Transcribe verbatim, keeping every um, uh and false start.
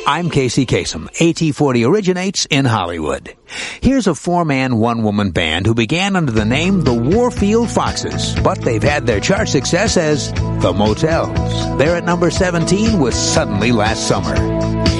I'm Casey Kasem. A T forty originates in Hollywood. Here's a four-man, one-woman band who began under the name the Warfield Foxes, but they've had their chart success as the Motels. They're at number seventeen with Suddenly Last Summer.